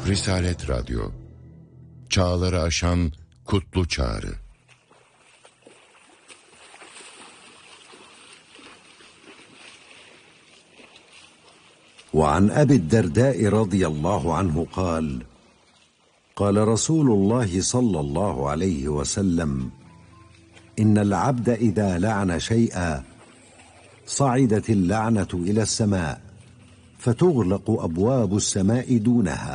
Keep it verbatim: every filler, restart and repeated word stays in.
Risalet Radyo, çağları aşan kutlu çağrı. وعن أبي الدرداء رضي الله عنه قال قال رسول الله صلى الله عليه وسلم إن العبد إذا لعن شيئا صعدت اللعنة إلى السماء فتغلق أبواب السماء دونها